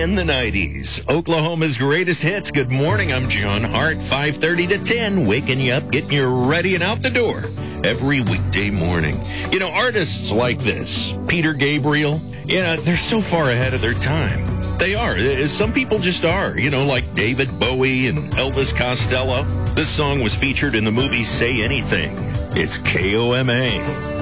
In the 90s, Oklahoma's greatest hits. Good morning, I'm John Hart, 5:30 to 10, waking you up, getting you ready and out the door every weekday morning. You know, artists like this, Peter Gabriel, they're so far ahead of their time. They are. Some people just are, like David Bowie and Elvis Costello. This song was featured in the movie Say Anything. It's KOMA.